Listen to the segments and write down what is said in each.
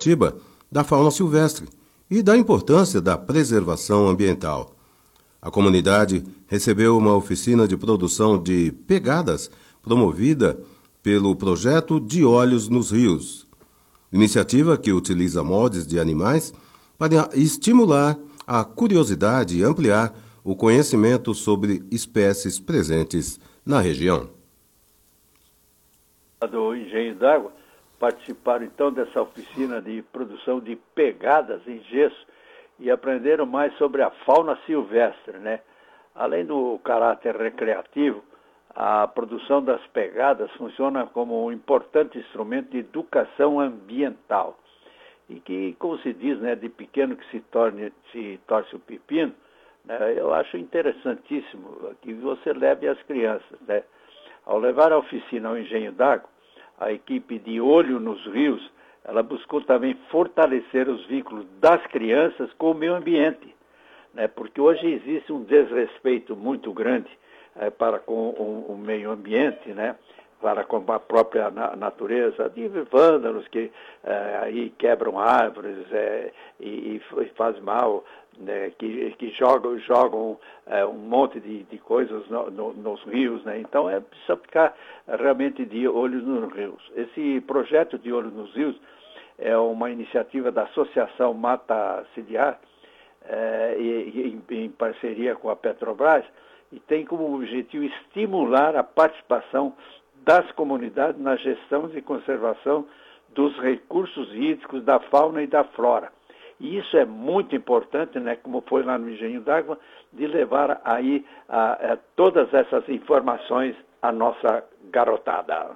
Itatiba da fauna silvestre e da importância da preservação ambiental. A comunidade recebeu uma oficina de produção de pegadas promovida pelo projeto De Olhos nos Rios, iniciativa que utiliza moldes de animais para estimular a curiosidade e ampliar o conhecimento sobre espécies presentes na região. Do Engenho d'Água participaram então dessa oficina de produção de pegadas em gesso e aprenderam mais sobre a fauna silvestre, né? Além do caráter recreativo, a produção das pegadas funciona como um importante instrumento de educação ambiental. E que, como se diz, né, de pequeno que se torce o pepino, né, eu acho interessantíssimo que você leve as crianças, né? Ao levar a oficina ao Engenho d'Água, a equipe de Olho nos Rios, ela buscou também fortalecer os vínculos das crianças com o meio ambiente, né? Porque hoje existe um desrespeito muito grande para com o meio ambiente, né? Para com a própria natureza, de vândalos que aí quebram árvores e faz mal, né? que jogam um monte de coisas nos rios, né? Então precisa ficar realmente de olho nos rios. Esse projeto de Olho nos Rios é uma iniciativa da Associação Mata Ciliar, em parceria com a Petrobras, e tem como objetivo estimular a participação das comunidades na gestão e conservação dos recursos hídricos da fauna e da flora. E isso é muito importante, né, como foi lá no Engenho d'Água, de levar aí todas essas informações à nossa garotada.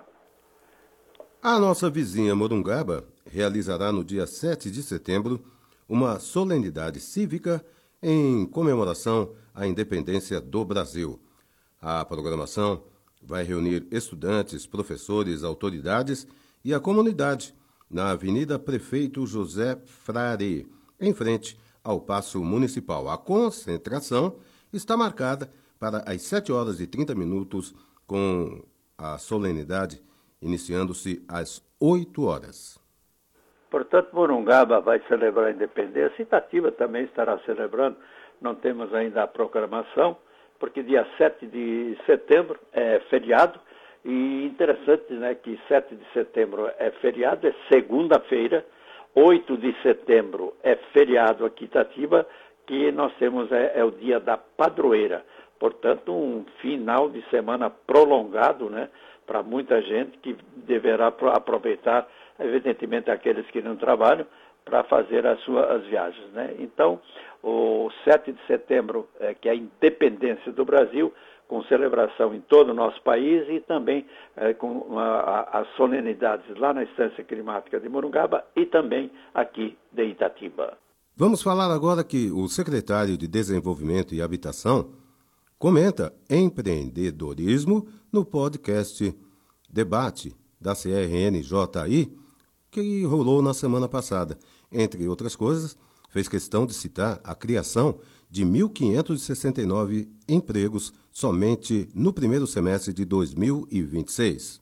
A nossa vizinha Morungaba realizará no dia 7 de setembro uma solenidade cívica em comemoração à independência do Brasil. A programação vai reunir estudantes, professores, autoridades e a comunidade na Avenida Prefeito José Frare, em frente ao Paço Municipal. A concentração está marcada para as 7h30, com a solenidade iniciando-se às 8h. Portanto, Morungaba vai celebrar a independência, Itatiba também estará celebrando, não temos ainda a programação, porque dia 7 de setembro é feriado, e interessante, né, que 7 de setembro é feriado, é segunda-feira, 8 de setembro é feriado aqui em Itatiba, que nós temos o dia da padroeira. Portanto, um final de semana prolongado, né, para muita gente que deverá aproveitar, evidentemente aqueles que não trabalham, para fazer as viagens, né? Então, o 7 de setembro, que é a independência do Brasil, com celebração em todo o nosso país e também com as solenidades lá na Estância Climática de Morungaba e também aqui de Itatiba. Vamos falar agora que o secretário de Desenvolvimento e Habitação comenta empreendedorismo no podcast Debate da CRNJI, que rolou na semana passada. Entre outras coisas, fez questão de citar a criação de 1.569 empregos somente no primeiro semestre de 2026.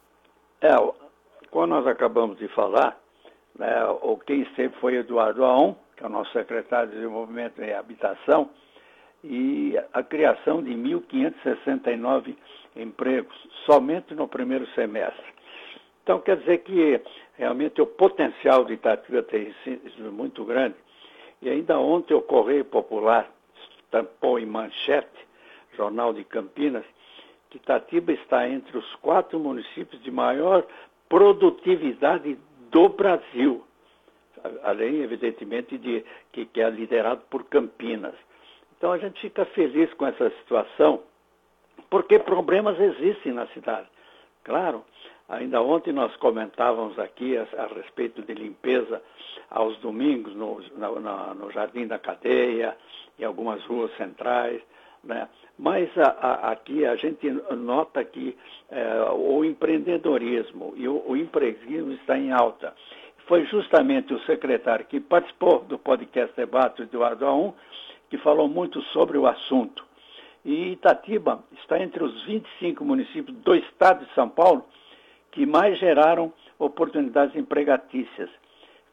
Como nós acabamos de falar, né, quem esteve foi Eduardo Aon, que é o nosso secretário de Desenvolvimento e Habitação, e a criação de 1.569 empregos somente no primeiro semestre. Então, quer dizer que realmente o potencial de Itatiba tem sido muito grande. E ainda ontem o Correio Popular estampou em manchete, Jornal de Campinas, que Itatiba está entre os 4 municípios de maior produtividade do Brasil. Além, evidentemente, de que é liderado por Campinas. Então, a gente fica feliz com essa situação, porque problemas existem na cidade. Claro, ainda ontem nós comentávamos aqui a respeito de limpeza aos domingos no Jardim da Cadeia, em algumas ruas centrais, né? Mas aqui a gente nota que o empreendedorismo e o empreguismo está em alta. Foi justamente o secretário que participou do podcast Debate, Eduardo Aon, que falou muito sobre o assunto. E Itatiba está entre os 25 municípios do estado de São Paulo que mais geraram oportunidades empregatícias.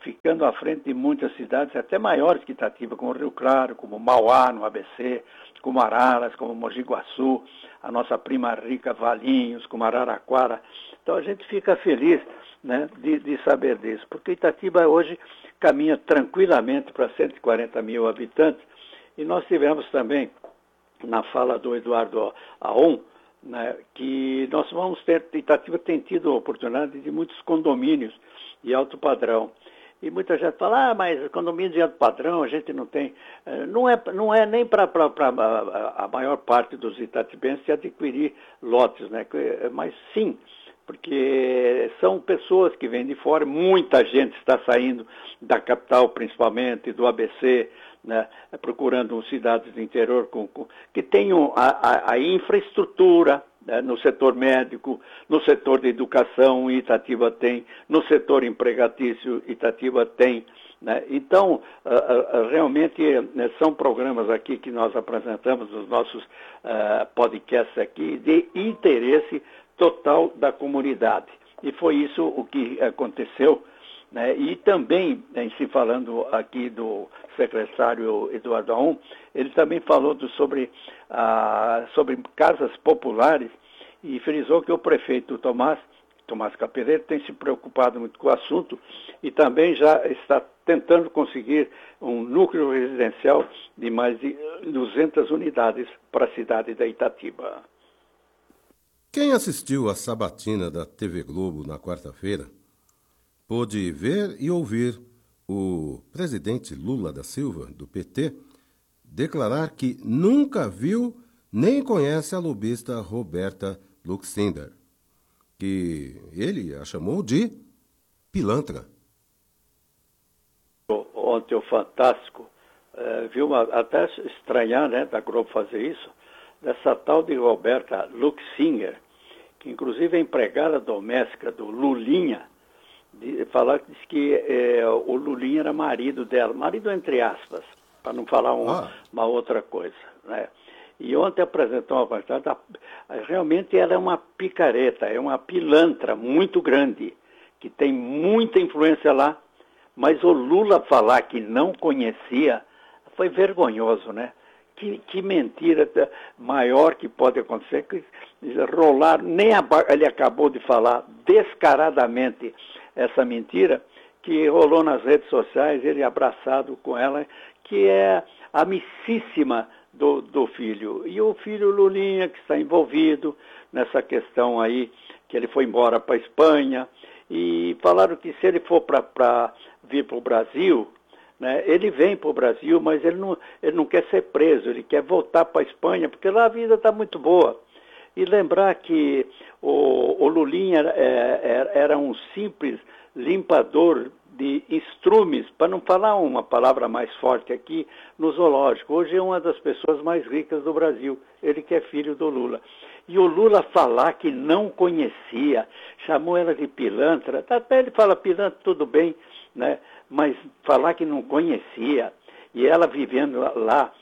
ficando à frente de muitas cidades, até maiores que Itatiba, como Rio Claro, como Mauá, no ABC, como Araras, como Mogi Guaçu, a nossa prima rica Valinhos, como Araraquara. Então a gente fica feliz, né, de saber disso, porque Itatiba hoje caminha tranquilamente para 140 mil habitantes, e nós tivemos também, na fala do Eduardo Aon, né, que nós vamos ter, Itatiba tem tido a oportunidade de muitos condomínios de alto padrão. E muita gente fala, mas condomínio de alto padrão a gente não tem. Não é nem para a maior parte dos itatibenses adquirir lotes, né? Mas sim, porque são pessoas que vêm de fora, muita gente está saindo da capital principalmente, do ABC, né, procurando cidades do interior que tenham a infraestrutura, né, no setor médico, no setor de educação, Itatiba tem, no setor empregatício, Itatiba tem. Né? Então, realmente são programas aqui que nós apresentamos nos nossos podcasts aqui de interesse total da comunidade. E foi isso o que aconteceu. Né? E também, em se falando aqui do secretário Eduardo Aon, ele também falou sobre casas populares e frisou que o prefeito Tomás Capeleto tem se preocupado muito com o assunto e também já está tentando conseguir um núcleo residencial de mais de 200 unidades para a cidade da Itatiba. Quem assistiu à sabatina da TV Globo na quarta-feira pôde ver e ouvir o presidente Lula da Silva, do PT, declarar que nunca viu nem conhece a lobista Roberta Luxinder, que ele a chamou de pilantra. Ontem o Fantástico viu até estranhar, né, da Globo fazer isso, dessa tal de Roberta Luxinger, que inclusive é empregada doméstica do Lulinha, diz que o Lulinha era marido dela, marido entre aspas, para não falar uma outra coisa, né? E ontem apresentou uma quantidade, realmente ela é uma picareta, é uma pilantra muito grande, que tem muita influência lá, mas o Lula falar que não conhecia, foi vergonhoso, né? Que mentira maior que pode acontecer, que rolar, ele acabou de falar descaradamente essa mentira, que rolou nas redes sociais, ele abraçado com ela, que é amicíssima do filho. E o filho Lulinha, que está envolvido nessa questão aí, que ele foi embora para a Espanha, e falaram que se ele for para vir para o Brasil, né, ele vem para o Brasil, mas ele não quer ser preso, ele quer voltar para a Espanha, porque lá a vida está muito boa. E lembrar que o Lulinha era um simples limpador de estrumes, para não falar uma palavra mais forte aqui, no zoológico. Hoje é uma das pessoas mais ricas do Brasil, ele que é filho do Lula. E o Lula falar que não conhecia, chamou ela de pilantra, até ele fala pilantra, tudo bem, né? Mas falar que não conhecia, e ela vivendo lá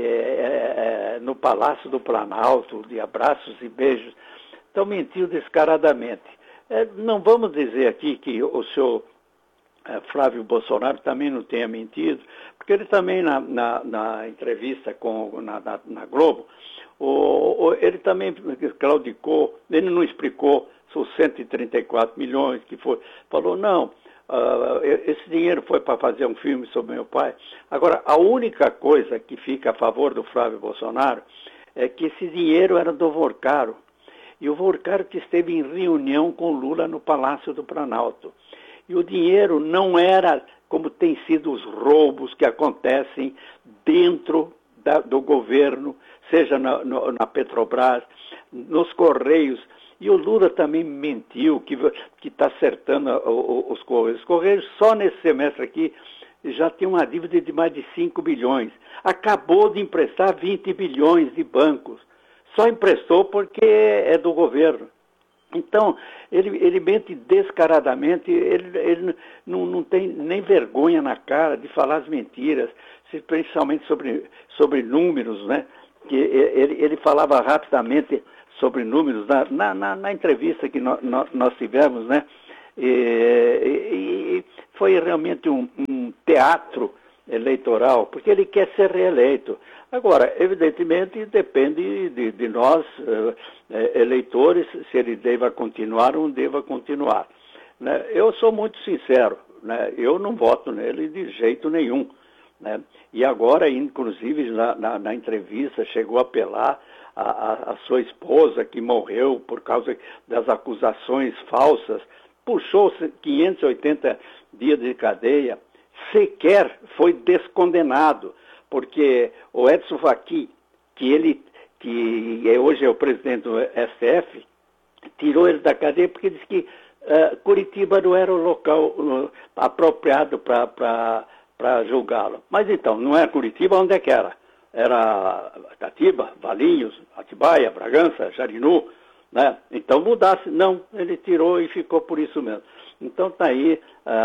no Palácio do Planalto, de abraços e beijos, então mentiu descaradamente. Não vamos dizer aqui que o senhor Flávio Bolsonaro também não tenha mentido, porque ele também na entrevista na Globo, ele também claudicou, ele não explicou os 134 milhões que foi, falou, não, esse dinheiro foi para fazer um filme sobre meu pai. Agora, a única coisa que fica a favor do Flávio Bolsonaro é que esse dinheiro era do Vorcaro, e o Vorcaro que esteve em reunião com Lula no Palácio do Planalto. E o dinheiro não era como tem sido os roubos que acontecem dentro do governo, seja na Petrobras, nos Correios. E o Lula também mentiu que está acertando os Correios. Os Correios só nesse semestre aqui já tem uma dívida de mais de 5 bilhões. Acabou de emprestar 20 bilhões de bancos. Só emprestou porque é do governo. Então, ele mente descaradamente, ele não tem nem vergonha na cara de falar as mentiras, principalmente sobre números, né? Que ele falava rapidamente sobre números na entrevista que nós tivemos, né? E foi realmente um teatro eleitoral, porque ele quer ser reeleito. Agora, evidentemente, depende de nós, eleitores, se ele deva continuar ou não deva continuar. Né? Eu sou muito sincero, né? Eu não voto nele de jeito nenhum. Né? E agora, inclusive, na entrevista, chegou a apelar a sua esposa, que morreu por causa das acusações falsas, puxou 580 dias de cadeia, sequer foi descondenado, porque o Edson Fachin, que hoje é o presidente do STF, tirou ele da cadeia porque disse que Curitiba não era o local apropriado para julgá-lo. Mas então, não é Curitiba, onde é que era? Era Itatiba, Valinhos, Atibaia, Bragança, Jarinu, né? Então mudasse. Não, ele tirou e ficou por isso mesmo. Então está aí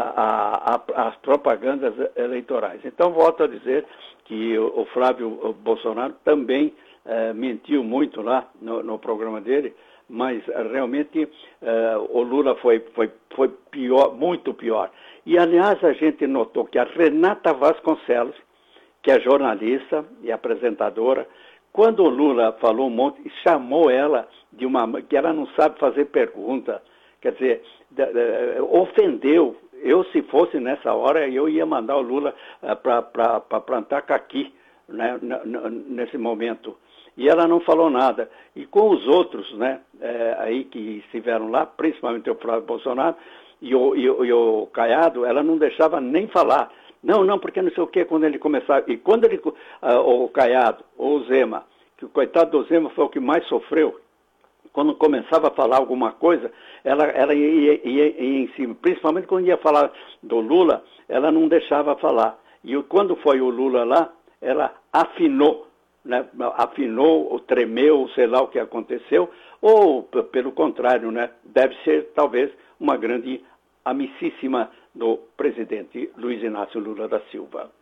as propagandas eleitorais. Então volto a dizer que o Flávio Bolsonaro também mentiu muito lá no programa dele, mas realmente o Lula foi pior, muito pior. E aliás a gente notou que a Renata Vasconcelos, que é jornalista e apresentadora, quando o Lula falou um monte, chamou ela que ela não sabe fazer pergunta, quer dizer, ofendeu. Eu, se fosse nessa hora, eu ia mandar o Lula para plantar caqui, né, nesse momento. E ela não falou nada. E com os outros, né, aí que estiveram lá, principalmente o Flávio Bolsonaro e o Caiado, ela não deixava nem falar. Não, porque não sei o quê, quando ele começava. E quando o Caiado, ou o Zema, que o coitado do Zema foi o que mais sofreu, quando começava a falar alguma coisa, ela ia em cima. Principalmente quando ia falar do Lula, ela não deixava falar. E quando foi o Lula lá, ela afinou, né? Afinou, ou tremeu, sei lá o que aconteceu, ou, pelo contrário, né? Deve ser, talvez, uma grande amicíssima do presidente Luiz Inácio Lula da Silva.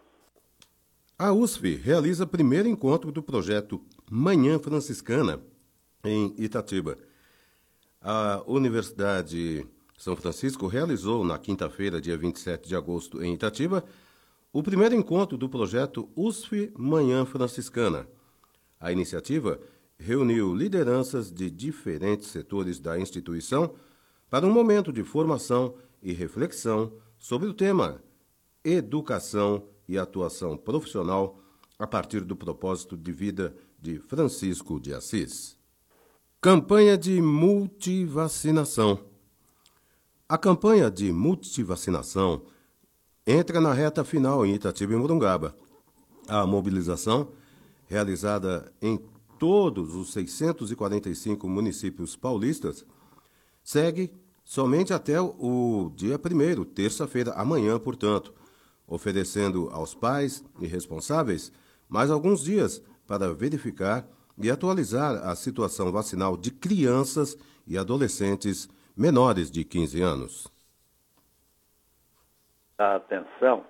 A USF realiza o primeiro encontro do projeto Manhã Franciscana, em Itatiba. A Universidade São Francisco realizou, na quinta-feira, dia 27 de agosto, em Itatiba, o primeiro encontro do projeto USF Manhã Franciscana. A iniciativa reuniu lideranças de diferentes setores da instituição para um momento de formação e reflexão sobre o tema Educação e Atuação Profissional a partir do propósito de vida de Francisco de Assis. Campanha de multivacinação. A campanha de multivacinação entra na reta final em Itatiba e Morungaba. A mobilização, realizada em todos os 645 municípios paulistas, segue somente até o dia 1º, terça-feira, amanhã, portanto, oferecendo aos pais e responsáveis mais alguns dias para verificar e atualizar a situação vacinal de crianças e adolescentes menores de 15 anos. A atenção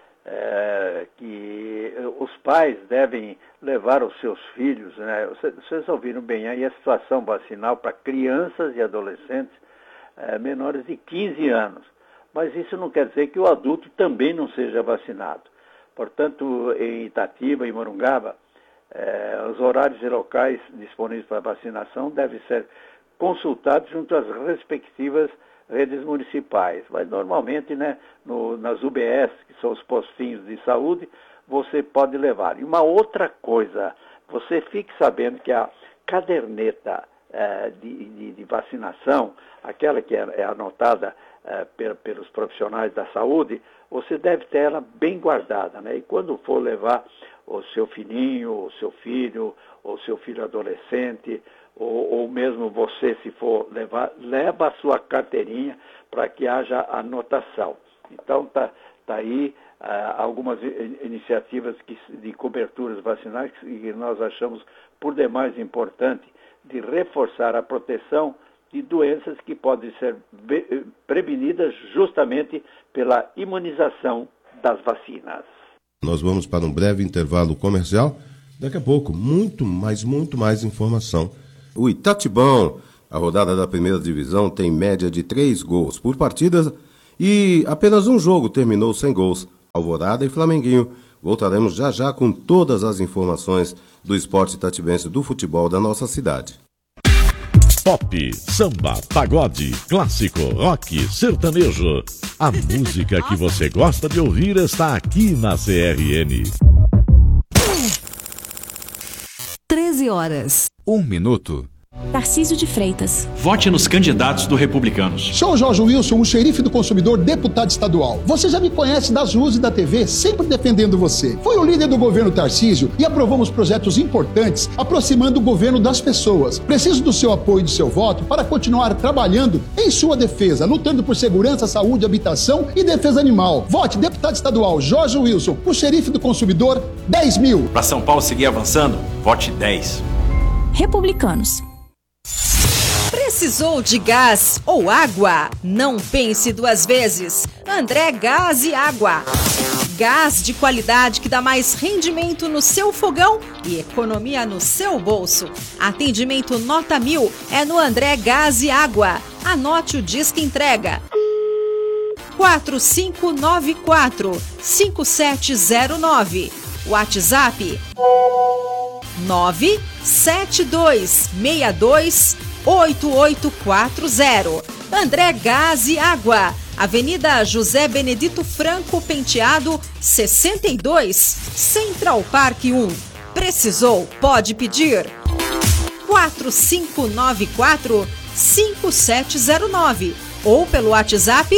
que os pais devem levar os seus filhos, né? Vocês ouviram bem aí a situação vacinal para crianças e adolescentes menores de 15 anos. Mas isso não quer dizer que o adulto também não seja vacinado. Portanto, em Itatiba e Morungaba, os horários e locais disponíveis para vacinação devem ser consultados junto às respectivas redes municipais. Mas normalmente, né, nas UBS, que são os postinhos de saúde, você pode levar. E uma outra coisa, você fique sabendo que a caderneta de vacinação, aquela que é anotada pelos profissionais da saúde, você deve ter ela bem guardada, né? E quando for levar o seu filhinho, o seu filho, ou seu filho adolescente, ou mesmo você, se for levar, leva a sua carteirinha para que haja anotação. Então, tá aí algumas iniciativas de coberturas vacinais que nós achamos por demais importante de reforçar a proteção de doenças que podem ser prevenidas justamente pela imunização das vacinas. Nós vamos para um breve intervalo comercial. Daqui a pouco, muito mais informação. O Itatibão, a rodada da primeira divisão, tem média de 3 gols por partida E apenas um jogo terminou sem gols. Alvorada e Flamenguinho. Voltaremos já já com todas as informações do esporte itatibense, do futebol da nossa cidade. Pop, samba, pagode, clássico, rock, sertanejo. A música que você gosta de ouvir está aqui na CRN. 13 horas. 1 minuto. Tarcísio de Freitas. Vote nos candidatos do Republicanos. Sou Jorge Wilson, o xerife do consumidor, deputado estadual. Você já me conhece das ruas e da TV, sempre defendendo você. Fui o líder do governo Tarcísio e aprovamos projetos importantes, aproximando o governo das pessoas. Preciso do seu apoio e do seu voto para continuar trabalhando em sua defesa, lutando por segurança, saúde, habitação e defesa animal. Vote deputado estadual Jorge Wilson, o xerife do consumidor, 10 mil. Para São Paulo seguir avançando, vote 10. Republicanos. Precisou de gás ou água? Não pense duas vezes. André Gás e Água. Gás de qualidade que dá mais rendimento no seu fogão e economia no seu bolso. Atendimento nota 1000 é no André Gás e Água. Anote o disque entrega. 4594-5709. WhatsApp 972628840. André Gás e Água, Avenida José Benedito Franco Penteado, 62, Central Park 1. Precisou? Pode pedir. 4594-5709 ou pelo WhatsApp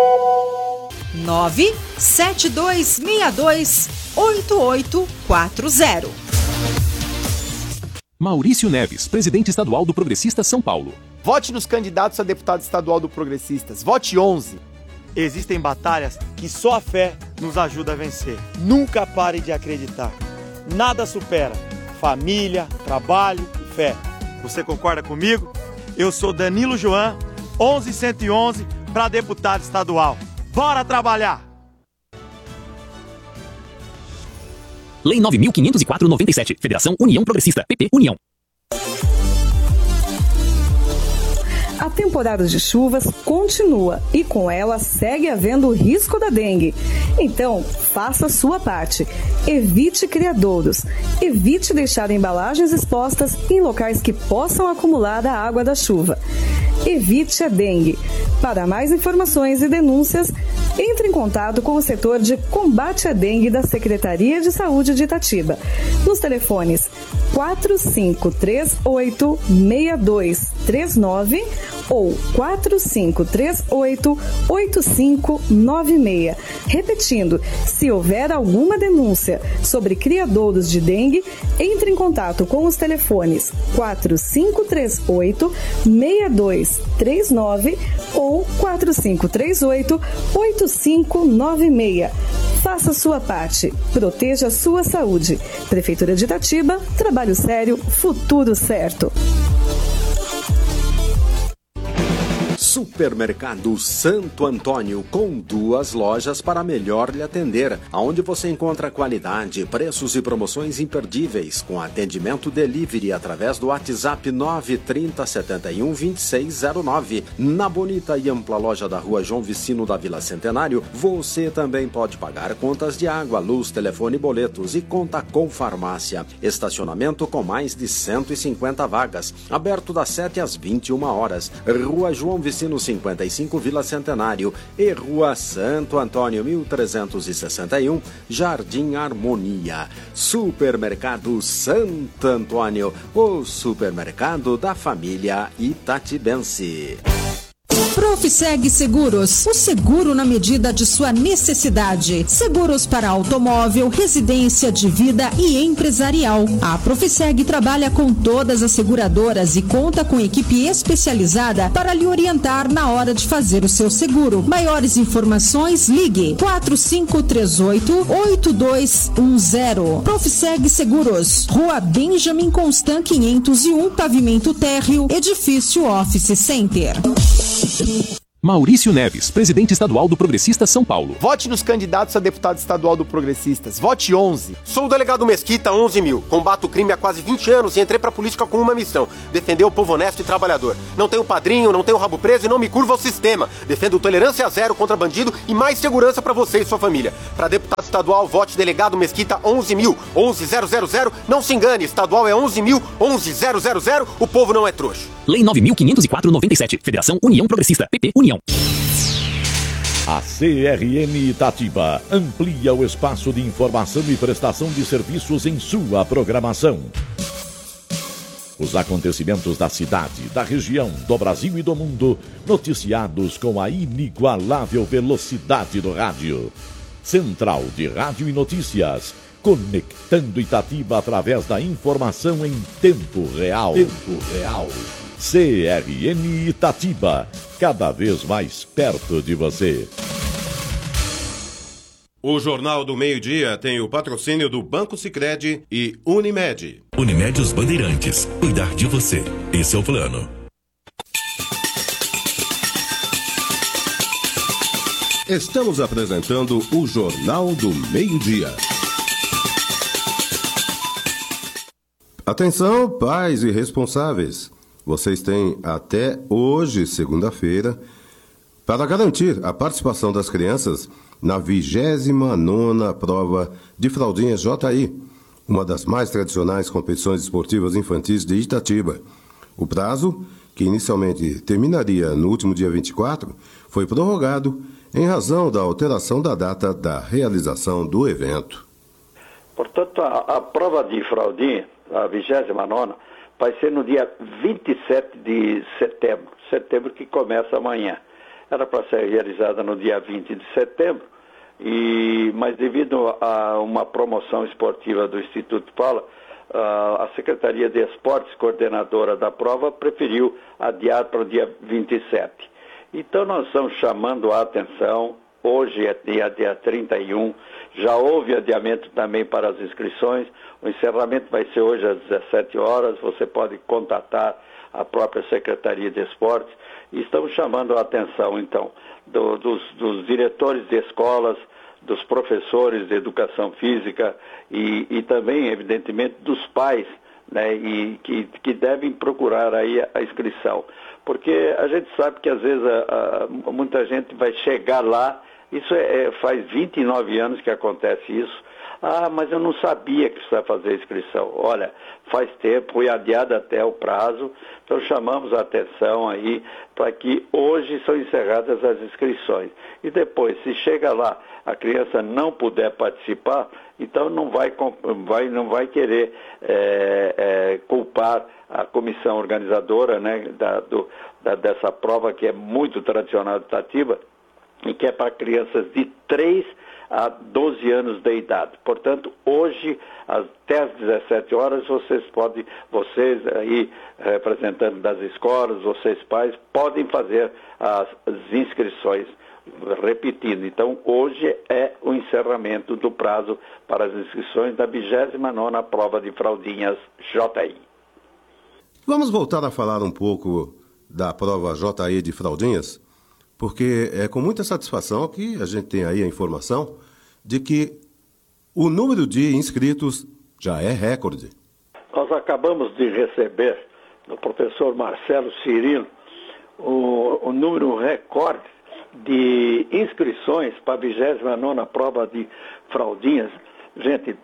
972628840. Maurício Neves, presidente estadual do Progressistas São Paulo. Vote nos candidatos a deputado estadual do Progressistas. Vote 11. Existem batalhas que só a fé nos ajuda a vencer. Nunca pare de acreditar. Nada supera família, trabalho e fé. Você concorda comigo? Eu sou Danilo Joan, 11111 para deputado estadual. Bora trabalhar! Lei 9.504/97. Federação União Progressista. PP União. A temporada de chuvas continua e com ela segue havendo o risco da dengue. Então, faça a sua parte. Evite criadouros. Evite deixar embalagens expostas em locais que possam acumular a água da chuva. Evite a dengue. Para mais informações e denúncias, entre em contato com o setor de combate à dengue da Secretaria de Saúde de Itatiba, nos telefones 4538-6239 ou 4538-8596. Repetindo, se houver alguma denúncia sobre criadouros de dengue, entre em contato com os telefones 4538-6239 ou 4538-8596. Faça sua parte. Proteja a sua saúde. Prefeitura de Itatiba, trabalho sério, futuro certo. Supermercado Santo Antônio, com 2 lojas para melhor lhe atender, onde você encontra qualidade, preços e promoções imperdíveis, com atendimento delivery através do WhatsApp 930712609. Na bonita e ampla loja da Rua João Vicino da Vila Centenário, você também pode pagar contas de água, luz, telefone e boletos, e conta com farmácia. Estacionamento com mais de 150 vagas, aberto das 7 às 21 horas. Rua João Vicino 55, Vila Centenário, e Rua Santo Antônio 1361, Jardim Harmonia. Supermercado Santo Antônio, o supermercado da família itatibense. Profiseg Seguros, o seguro na medida de sua necessidade. Seguros para automóvel, residência, de vida e empresarial. A Profiseg trabalha com todas as seguradoras e conta com equipe especializada para lhe orientar na hora de fazer o seu seguro. Maiores informações, ligue 4538-8210. Profiseg Seguros, Rua Benjamin Constant 501, pavimento térreo, edifício Office Center. Maurício Neves, presidente estadual do Progressistas São Paulo. Vote nos candidatos a deputado estadual do Progressistas. Vote 11. Sou o delegado Mesquita, 11.000. Combato o crime há quase 20 anos e entrei pra política com uma missão: defender o povo honesto e trabalhador. Não tenho padrinho, não tenho rabo preso e não me curvo ao sistema. Defendo tolerância zero contra bandido e mais segurança pra você e sua família. Pra deputado estadual, vote delegado Mesquita, 11.000. 11.000. Não se engane, estadual é 11.000. 11.000. O povo não é trouxa. Lei 9.504/97. Federação União Progressista. PP União. A CRN Itatiba amplia o espaço de informação e prestação de serviços em sua programação. Os acontecimentos da cidade, da região, do Brasil e do mundo, noticiados com a inigualável velocidade do rádio. Central de Rádio e Notícias, conectando Itatiba através da informação em tempo real. CRN Itatiba, cada vez mais perto de você. O Jornal do Meio-Dia tem o patrocínio do Banco Sicredi e Unimed. Unimed Os Bandeirantes. Cuidar de você. Esse é o plano. Estamos apresentando o Jornal do Meio-Dia. Atenção, pais e responsáveis. Vocês têm até hoje, segunda-feira, para garantir a participação das crianças na 29ª prova de fraldinhas JI, uma das mais tradicionais competições esportivas infantis de Itatiba. O prazo, que inicialmente terminaria no último dia 24, foi prorrogado em razão da alteração da data da realização do evento. Portanto, a prova de fraldinha, a 29ª, vai ser no dia 27 de setembro que começa amanhã. Era para ser realizada no dia 20 de setembro, mas devido a uma promoção esportiva do Instituto Paula, a Secretaria de Esportes, coordenadora da prova, preferiu adiar para o dia 27. Então nós estamos chamando a atenção. Hoje é dia 31, já houve adiamento também para as inscrições. O encerramento vai ser hoje às 17 horas, você pode contatar a própria Secretaria de Esportes. E estamos chamando a atenção, então, dos diretores de escolas, dos professores de educação física e também, evidentemente, dos pais, né, e que devem procurar aí a inscrição. Porque a gente sabe que às vezes muita gente vai chegar lá. Isso faz 29 anos que acontece isso. Ah, mas eu não sabia que precisa fazer inscrição. Olha, faz tempo, foi adiado até o prazo. Então chamamos a atenção aí para que hoje são encerradas as inscrições. E depois, se chega lá, a criança não puder participar, então não vai querer culpar a comissão organizadora, né, dessa prova que é muito tradicional de Itatiba, e que é para crianças de 3 a 12 anos de idade. Portanto, hoje, até às 17 horas, vocês aí, representantes das escolas, vocês pais, podem fazer as inscrições. Repetindo, então, hoje é o encerramento do prazo para as inscrições da 29ª prova de fraldinhas JI. Vamos voltar a falar um pouco da prova JI de fraldinhas? Porque é com muita satisfação que a gente tem aí a informação de que o número de inscritos já é recorde. Nós acabamos de receber do professor Marcelo Cirino o número recorde de inscrições para a 29ª prova de fraldinhas. Gente,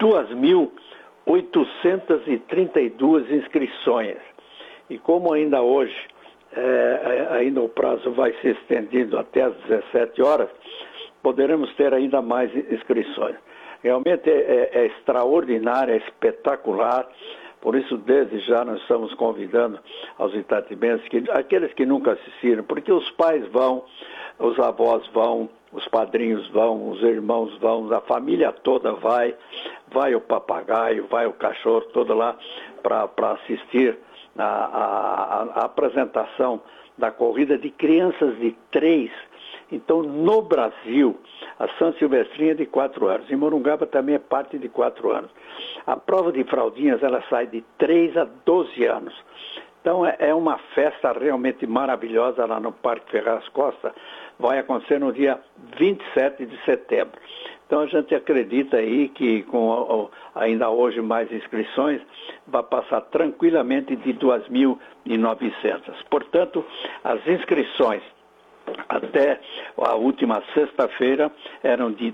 2.832 inscrições. E como ainda hoje ainda o prazo vai se estendendo até às 17 horas, poderemos ter ainda mais inscrições. Realmente é extraordinário, é espetacular. Por isso, desde já, nós estamos convidando aos itatibenses, aqueles que nunca assistiram, porque os pais vão, os avós vão, os padrinhos vão, os irmãos vão, a família toda vai o papagaio, vai o cachorro todo lá para assistir a apresentação da corrida de crianças de 3. Então, no Brasil, a São Silvestrinha é de 4 anos. Em Morungaba também é parte de 4 anos. A prova de fraldinhas, ela sai de 3 a 12 anos. Então é uma festa realmente maravilhosa lá no Parque Ferraz Costa. Vai acontecer no dia 27 de setembro. Então a gente acredita aí que com ainda hoje mais inscrições, vai passar tranquilamente de 2.900. Portanto, as inscrições até a última sexta-feira eram de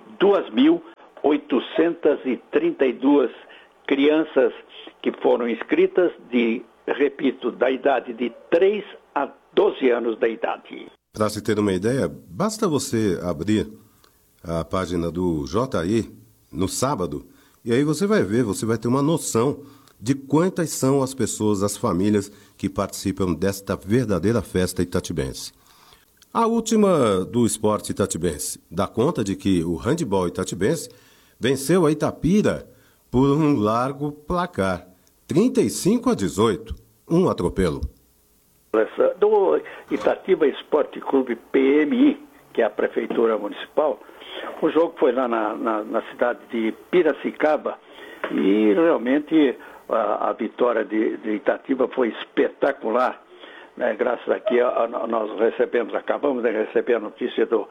2.832 crianças que foram inscritas repito, da idade de 3 a 12 anos da idade. Para se ter uma ideia, basta você abrir a página do JI no sábado, e aí você vai ver, você vai ter uma noção de quantas são as pessoas, as famílias que participam desta verdadeira festa itatibense. A última do esporte itatibense dá conta de que o handebol itatibense venceu a Itapira por um largo placar, 35-18, um atropelo. Do Itatiba Esporte Clube PMI, que é a Prefeitura Municipal, o jogo foi lá na cidade de Piracicaba e realmente a vitória de Itatiba foi espetacular. Né? Graças aqui nós acabamos de receber a notícia do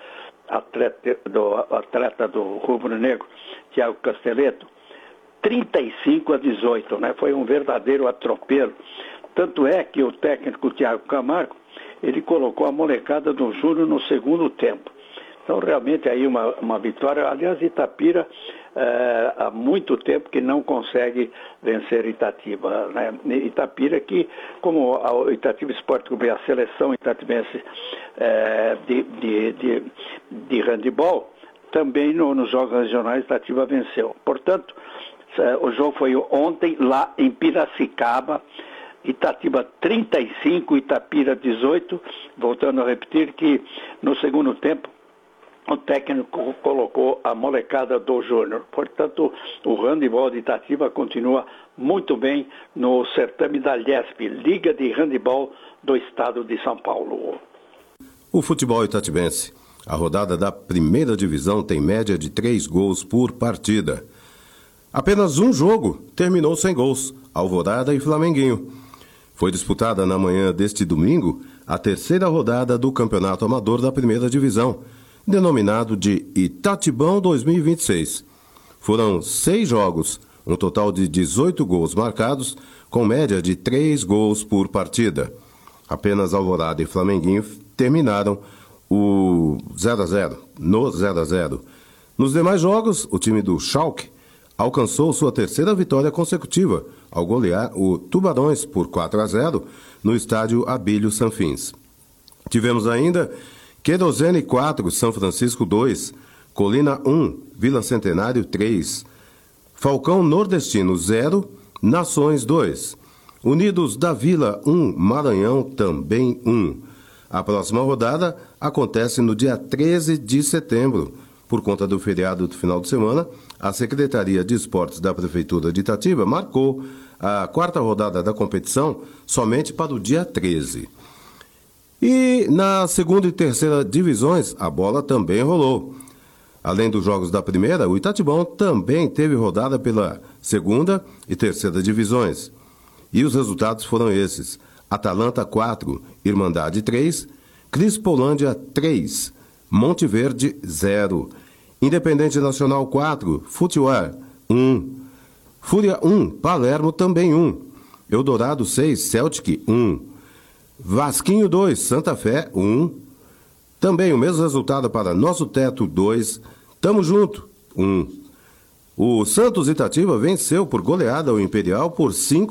atleta do Rubro Negro, Thiago Casteleto, 35-18, né? Foi um verdadeiro atropelo. Tanto é que o técnico Thiago Camargo, ele colocou a molecada do Júnior no segundo tempo. Então, realmente, aí uma vitória. Aliás, Itapira, há muito tempo que não consegue vencer Itatiba. Né? Itapira que, como a Itatiba Esporte Clube, a seleção itatibense de handebol, também nos jogos regionais Itatiba venceu. Portanto, o jogo foi ontem lá em Piracicaba, Itatiba 35, Itapira 18, voltando a repetir que no segundo tempo o técnico colocou a molecada do Júnior. Portanto, o handebol de Itatiba continua muito bem no certame da LIESP, Liga de Handebol do Estado de São Paulo. O futebol itatibense. A rodada da primeira divisão tem média de 3 gols por partida. Apenas um jogo terminou sem gols, Alvorada e Flamenguinho. Foi disputada na manhã deste domingo a terceira rodada do Campeonato Amador da Primeira Divisão, denominado de Itatibão 2026. Foram 6 jogos, um total de 18 gols marcados, com média de 3 gols por partida. Apenas Alvorada e Flamenguinho terminaram o 0-0, no 0-0. Nos demais jogos, o time do Schalke alcançou sua terceira vitória consecutiva ao golear o Tubarões por 4-0 no estádio Abílio Sanfins. Tivemos ainda Querosene 4, São Francisco 2, Colina 1, Vila Centenário 3, Falcão Nordestino 0, Nações 2, Unidos da Vila 1, Maranhão também 1. A próxima rodada acontece no dia 13 de setembro. Por conta do feriado do final de semana, a Secretaria de Esportes da Prefeitura de Itatiba marcou a quarta rodada da competição somente para o dia 13. E na segunda e terceira divisões, a bola também rolou. Além dos jogos da primeira, o Itatibão também teve rodada pela segunda e terceira divisões. E os resultados foram esses: Atalanta 4, Irmandade 3, Crispolândia 3, Monte Verde 0, Independente Nacional 4, Futewar 1, Fúria 1, Palermo também 1, Eldorado 6, Celtic 1, Vasquinho 2, Santa Fé 1, também o mesmo resultado para Nosso Teto 2, Tamo Junto 1. O Santos Itatiba venceu por goleada o Imperial por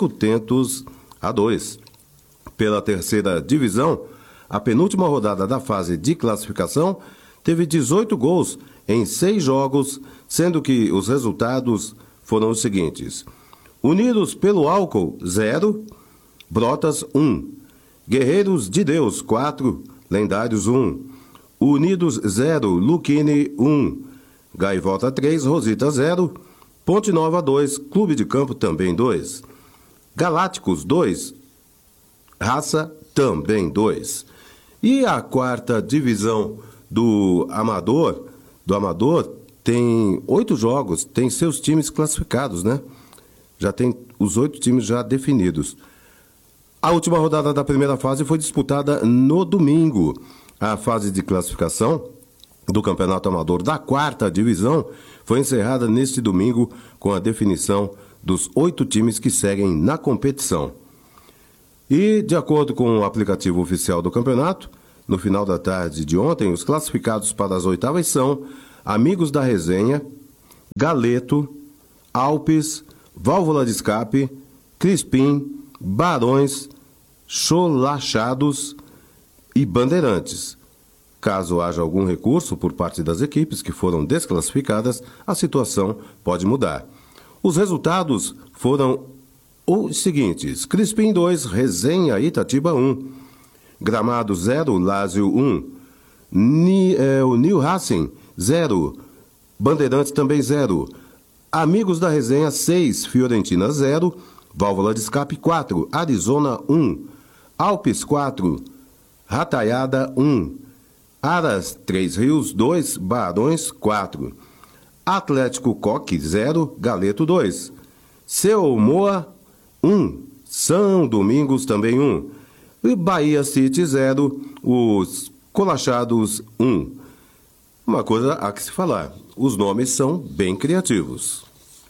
5-2. Pela terceira divisão, a penúltima rodada da fase de classificação teve 18 gols em 6 jogos, sendo que os resultados foram os seguintes: Unidos pelo Álcool 0, Brotas 1, Guerreiros de Deus 4, Lendários 1, Unidos 0, Luquini 1, Gaivota 3, Rosita 0, Ponte Nova 2, Clube de Campo também 2, Galácticos 2, Raça também 2. E a quarta divisão do Amador tem 8 jogos, tem seus times classificados, né? Já tem os 8 times já definidos. A última rodada da primeira fase foi disputada no domingo. A fase de classificação do Campeonato Amador da 4ª Divisão foi encerrada neste domingo com a definição dos 8 times que seguem na competição. E, de acordo com o aplicativo oficial do campeonato, no final da tarde de ontem, os classificados para as oitavas são Amigos da Resenha, Galeto, Alpes, Válvula de Escape, Crispim, Barões, Cholachados e Bandeirantes. Caso haja algum recurso por parte das equipes que foram desclassificadas, a situação pode mudar. Os resultados foram os seguintes: Crispim 2, Resenha Itatiba 1, Gramado 0, Lázio 1, o New Racing 0, Bandeirantes também 0, Amigos da Resenha 6, Fiorentina 0, Válvula de Escape 4, Arizona 1, Alpes 4, Rataiada 1, Aras 3 Rios 2, Barões 4, Atlético Coque 0, Galeto 2, Seu Moa 1, São Domingos também 1, e Bahia City 0, os Colachados 1. Uma coisa há que se falar, os nomes são bem criativos.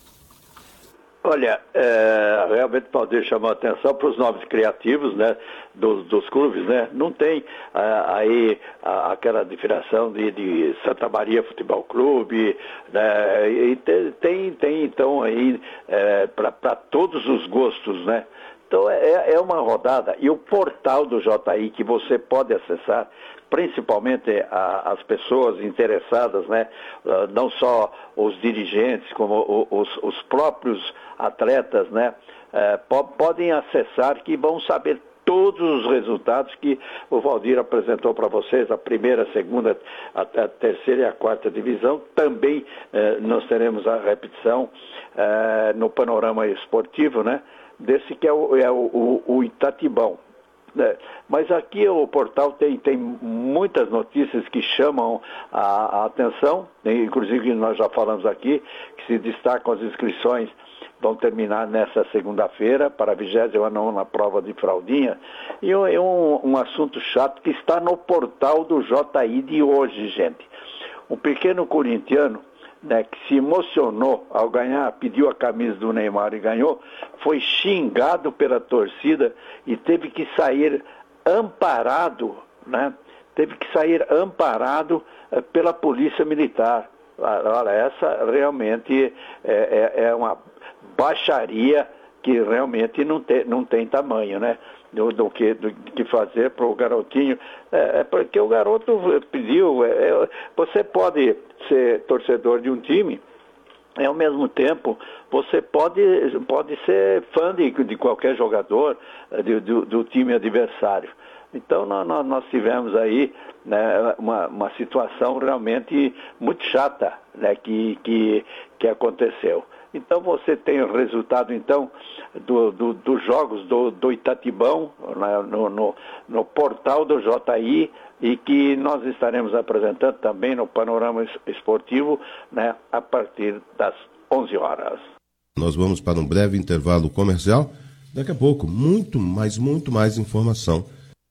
Olha, realmente pode chamar a atenção para os nomes criativos, né, dos clubes, né? Não tem aí aquela definição de Santa Maria Futebol Clube, né? E tem então aí para todos os gostos, né? Então é uma rodada, e o portal do JI que você pode acessar, principalmente as pessoas interessadas, né? Não só os dirigentes, como os próprios atletas, né? Podem acessar, que vão saber todos os resultados que o Valdir apresentou para vocês, a primeira, a segunda, a terceira e a 4ª divisão. Também nós teremos a repetição no panorama esportivo, né? Desse que é o Itatibão. Mas aqui o portal tem muitas notícias que chamam a atenção, inclusive nós já falamos aqui, que se destacam as inscrições, vão terminar nessa segunda-feira para a 29ª prova de fraldinha, e é um assunto chato que está no portal do JI de hoje, gente. Um pequeno corintiano, né, que se emocionou ao ganhar, pediu a camisa do Neymar e ganhou, foi xingado pela torcida e teve que sair amparado, né? Teve que sair amparado pela polícia militar. Olha, essa realmente é uma baixaria que realmente não tem tamanho, né? Do que fazer para o garotinho. Porque o garoto pediu. Você pode ser torcedor de um time, e ao mesmo tempo você pode ser fã de qualquer jogador do time adversário. Então nós tivemos aí, né, uma situação realmente muito chata, né, que aconteceu. Então você tem o resultado então dos jogos do Itatibão, né, no portal do JI, e que nós estaremos apresentando também no Panorama Esportivo, né, a partir das 11 horas. Nós vamos para um breve intervalo comercial. Daqui a pouco, muito mais informação.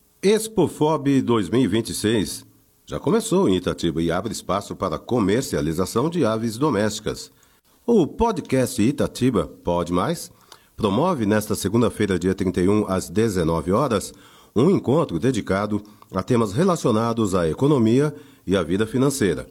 Expofob 2026 já começou em Itatiba e abre espaço para comercialização de aves domésticas. O podcast Itatiba Pode Mais promove nesta segunda-feira, dia 31, às 19 horas, um encontro dedicado a temas relacionados à economia e à vida financeira.